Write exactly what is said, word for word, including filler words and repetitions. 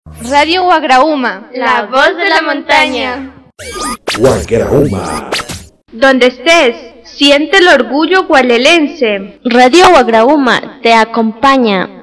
Radio Wagrauma, la voz de la montaña. Wagrauma. Donde estés, siente el orgullo gualelense. Radio Wagrauma te acompaña.